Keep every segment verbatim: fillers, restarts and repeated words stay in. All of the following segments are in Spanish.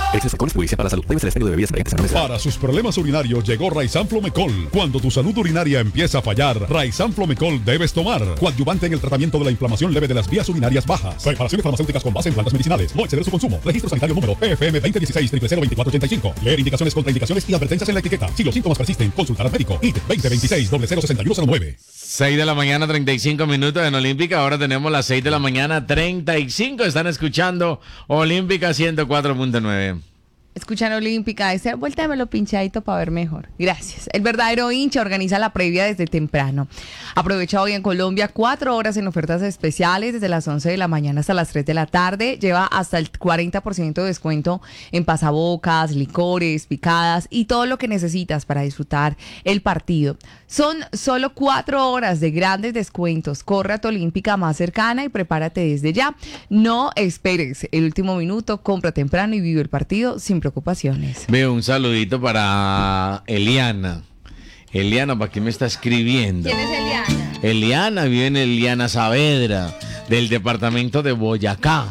Exceso con perjuicio para la salud. Debe ser extraído de bebidas embriagantes. Para sus problemas urinarios llegó Raizan Flomecol. Cuando tu salud urinaria empieza a fallar, Raizan Flomecol debes tomar. Coadyuvante en el tratamiento de la inflamación leve de las vías urinarias bajas. Preparaciones farmacéuticas con base en plantas medicinales. No exceder su consumo. Registro sanitario número P F M veinte dieciséis cero cero veinticuatro ochenta y cinco. Leer indicaciones, contraindicaciones y advertencias en la etiqueta. Si los síntomas persisten, consultar al médico. I T veinte veintiséis cero cero sesenta y uno cero nueve. seis de la mañana, treinta y cinco minutos en Olímpica. Ahora tenemos las seis de la mañana, treinta y cinco. Están escuchando Olímpica ciento cuatro punto nueve. Escuchan Olímpica, ese vuéltamelo pinchadito para ver mejor. Gracias. El verdadero hincha organiza la previa desde temprano. Aprovecha hoy en Colombia cuatro horas en ofertas especiales desde las once de la mañana hasta las tres de la tarde. Lleva hasta el cuarenta por ciento de descuento en pasabocas, licores, picadas y todo lo que necesitas para disfrutar el partido. Son solo cuatro horas de grandes descuentos. Corre a tu Olímpica más cercana y prepárate desde ya. No esperes el último minuto, compra temprano y vive el partido sin preocupaciones. Veo un saludito para Eliana. Eliana, ¿para qué me está escribiendo? ¿Quién es Eliana? Eliana vive en Eliana Saavedra, del departamento de Boyacá,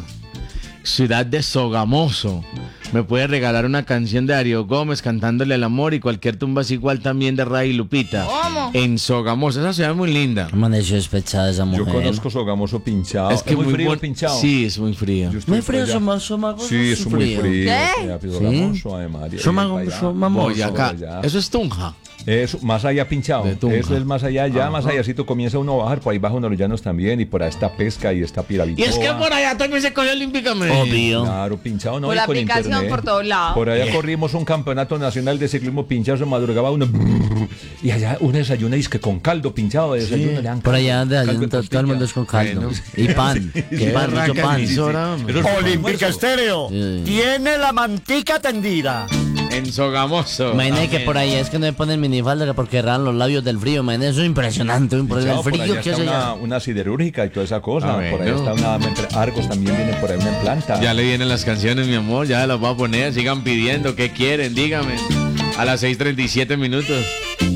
ciudad de Sogamoso. Me puede regalar una canción de Darío Gómez cantándole el amor y cualquier tumba es igual también de Ray Lupita. ¿Cómo? En Sogamoso, esa ciudad es muy linda. Amaneció despechada esa mujer. Yo conozco Sogamoso pinchado. Es que ¿Es muy, muy frío buen- pinchado? Sí, es muy frío. Yo estoy Muy por frío, allá. Soma- Somagoso. Sí, es muy frío. ¿Qué? Sí, Sogamoso, Ave María. Somago- Allá. Somamoso. Boyacá, allá. eso es Tunja. Eso, más allá pinchado. De Tunja. Eso es más allá, ya Ajá. más allácito comienza uno a bajar, por ahí baja uno los llanos también, y por ahí está pesca y está Piravitoa. Y es que por allá también se coge olímpicamente. Obvio. Claro, pinchado, ¿no? Por Y la con aplicación, internet. por todos lados. Por allá corrimos un campeonato nacional de ciclismo pinchado, se madrugaba uno, y allá uno desayuna y es que con caldo pinchado de desayuno le dan Por caldo, allá de caldo allá de todo, todo el mundo es con caldo. Bueno. Y pan. Qué Y pan, mucho barraca pan. emisora, hombre. Olímpica Estéreo Sí. tiene la mantica tendida. En Sogamoso. Imagínate que Amén. por ahí es que no me ponen minifalda que porque erran los labios del frío. Imagínate, eso es impresionante. Pinchado, El por frío allá que está hace una, allá. una siderúrgica y toda esa cosa. Ah, Por ahí bueno. está una entre Argos también viene por ahí una en planta. Ya le vienen las canciones, mi amor, ya las voy a poner, sigan pidiendo, ¿qué quieren? Dígame. A las seis treinta y siete minutos.